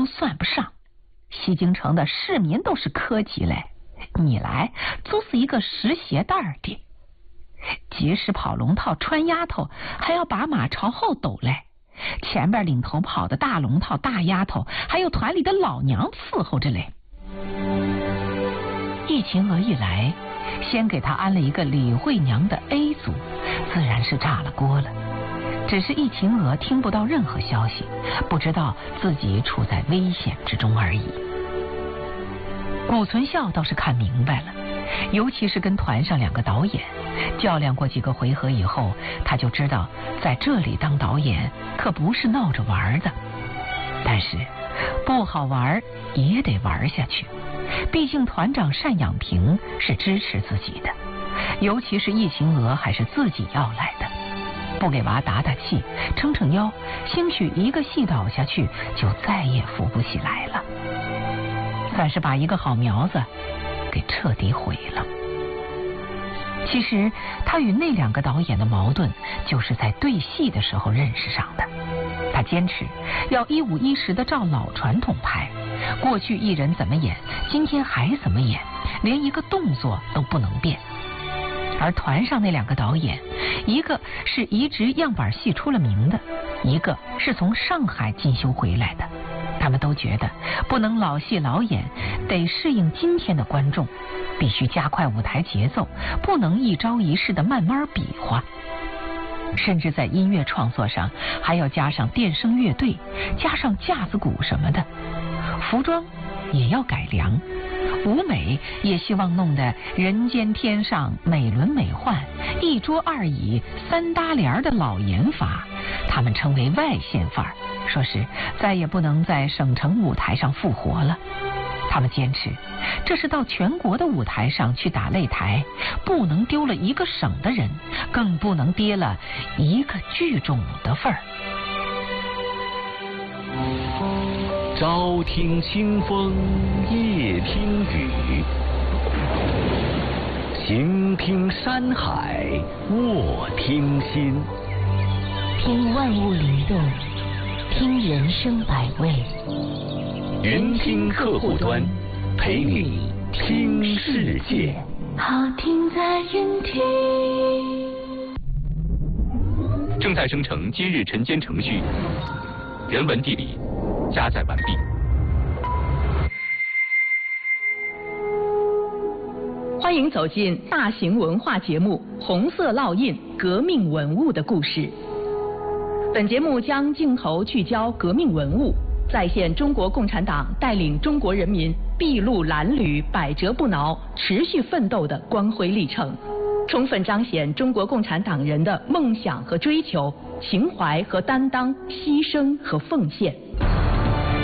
算不上。西京城的市民都是客气嘞，你来就是一个拾鞋带的。即使跑龙套穿丫头，还要把马朝后抖嘞。前边领头跑的大龙套大丫头，还有团里的老娘伺候着嘞。易秦娥一来，先给他安了一个李慧娘的 A 组，自然是炸了锅了。只是易秦娥听不到任何消息，不知道自己处在危险之中而已。谷存孝倒是看明白了，尤其是跟团上2个导演较量过几个回合以后，他就知道在这里当导演可不是闹着玩的。但是不好玩也得玩下去，毕竟团长单养平是支持自己的，尤其是易秦娥还是自己要来的，不给娃打打气撑撑腰，兴许一个戏倒下去就再也扶不起来了，算是把一个好苗子给彻底毁了。其实他与那2个导演的矛盾就是在对戏的时候认识上的。他坚持要一五一十的照老传统拍，过去艺人怎么演，今天还怎么演，连一个动作都不能变。而团上那2个导演，一个是移植样板戏出了名的，一个是从上海进修回来的。他们都觉得不能老戏老演，得适应今天的观众，必须加快舞台节奏，不能一朝一夕的慢慢比划。甚至在音乐创作上还要加上电声乐队，加上架子鼓什么的，服装也要改良，舞美也希望弄得人间天上美轮美奂，1桌2椅3搭帘的老严法，他们称为外线范儿，说是再也不能在省城舞台上复活了。他们坚持这是到全国的舞台上去打擂台，不能丢了一个省的人，更不能跌了一个剧种的份儿。 朝听清风夜听雨，行听山海卧听心， 听万物灵动，听人生百味。 云听客户端，陪你听世界。 好听在云听。 正在生成今日晨间程序，人文地理加载完毕。 欢迎走进大型文化节目《红色烙印：革命文物的故事》。本节目将镜头聚焦革命文物，再现中国共产党带领中国人民筚路蓝缕、百折不挠、持续奋斗的光辉历程，充分彰显中国共产党人的梦想和追求、情怀和担当、牺牲和奉献。